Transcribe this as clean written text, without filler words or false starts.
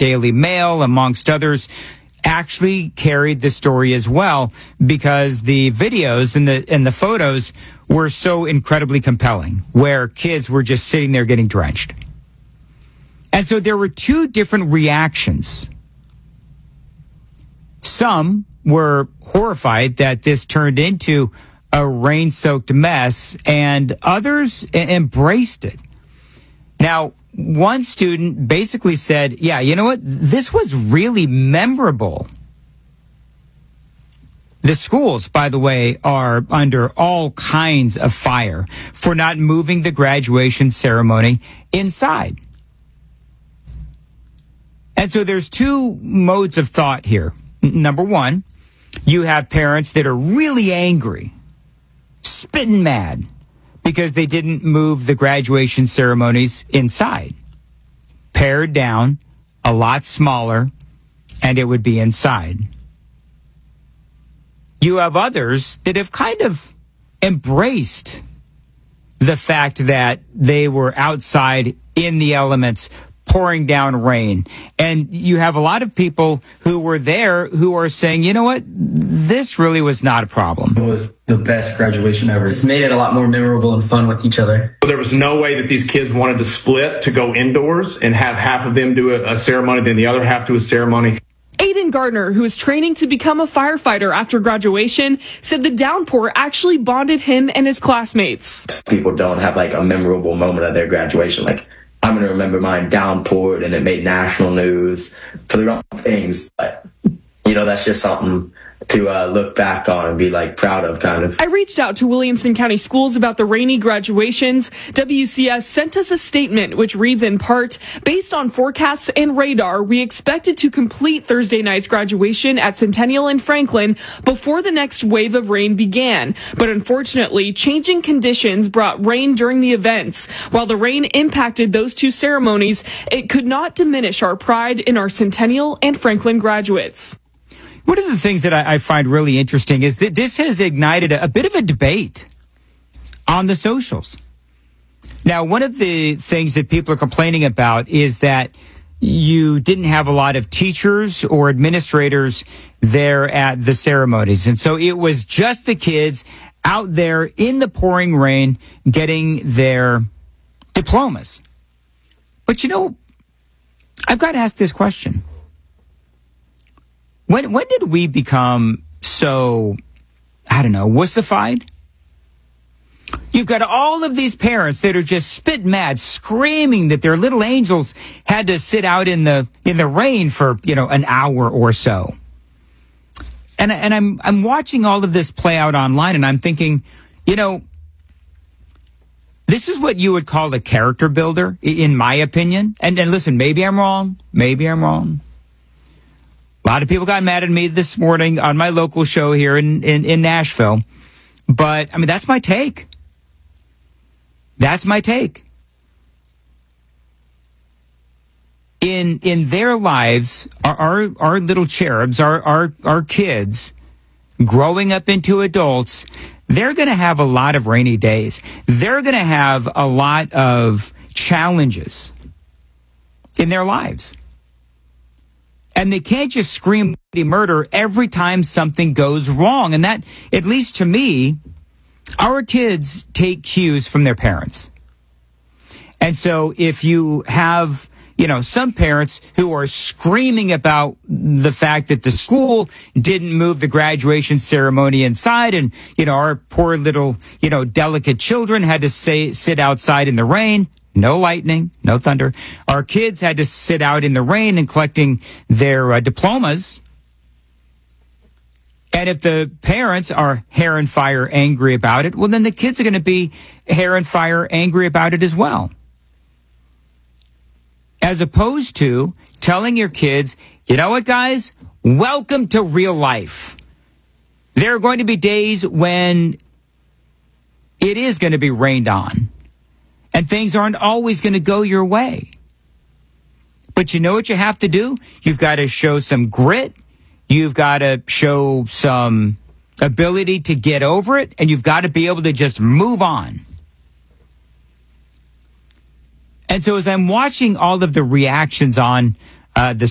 Daily Mail, amongst others, actually carried the story as well because the videos and the photos were so incredibly compelling, where kids were just sitting there getting drenched. And so there were two different reactions. Some were horrified that this turned into a rain-soaked mess, and others embraced it. Now, one student basically said, yeah, you know what? This was really memorable. The schools, by the way, are under all kinds of fire for not moving the graduation ceremony inside. And so there's two modes of thought here. Number one, you have parents that are really angry, spitting mad, because they didn't move the graduation ceremonies inside. Pared down, a lot smaller, and it would be inside. You have others that have kind of embraced the fact that they were outside in the elements, pouring down rain. And you have a lot of people who were there who are saying, you know what, this really was not a problem. It was the best graduation ever. It's made it a lot more memorable and fun with each other. There was no way that these kids wanted to split to go indoors and have half of them do a ceremony, then the other half do a ceremony. Aiden Gardner, who is training to become a firefighter after graduation, said the downpour actually bonded him and his classmates. People don't have like a memorable moment at their graduation. Like, I'm going to remember mine downpoured and it made national news for the wrong things. But, you know, that's just something to look back on and be like proud of, kind of. I reached out to Williamson County Schools about the rainy graduations. WCS sent us a statement which reads in part, based on forecasts and radar, we expected to complete Thursday night's graduation at Centennial and Franklin before the next wave of rain began. But unfortunately, changing conditions brought rain during the events. While the rain impacted those two ceremonies, it could not diminish our pride in our Centennial and Franklin graduates. One of the things that I find really interesting is that this has ignited a bit of a debate on the socials. Now, one of the things that people are complaining about is that you didn't have a lot of teachers or administrators there at the ceremonies. And so it was just the kids out there in the pouring rain getting their diplomas. But, you know, I've got to ask this question. When did we become so, I don't know, wussified? You've got all of these parents that are just spit mad, screaming that their little angels had to sit out in the rain for, you know, an hour or so. And I'm watching all of this play out online, and I'm thinking, you know, this is what you would call a character builder, in my opinion. And listen, maybe I'm wrong. Maybe I'm wrong. A lot of people got mad at me this morning on my local show here in Nashville. But, I mean, that's my take. That's my take. In their lives, our little cherubs, our kids, growing up into adults, they're going to have a lot of rainy days. They're going to have a lot of challenges in their lives. And they can't just scream murder every time something goes wrong. And that, at least to me, our kids take cues from their parents. And so if you have, you know, some parents who are screaming about the fact that the school didn't move the graduation ceremony inside, and, you know, our poor little, you know, delicate children had to sit outside in the rain. No lightning, no thunder. Our kids had to sit out in the rain and collecting their diplomas. And if the parents are hair and fire angry about it, well, then the kids are going to be hair and fire angry about it as well. As opposed to telling your kids, you know what, guys? Welcome to real life. There are going to be days when it is going to be rained on. And things aren't always going to go your way. But you know what you have to do? You've got to show some grit. You've got to show some ability to get over it. And you've got to be able to just move on. And so as I'm watching all of the reactions on the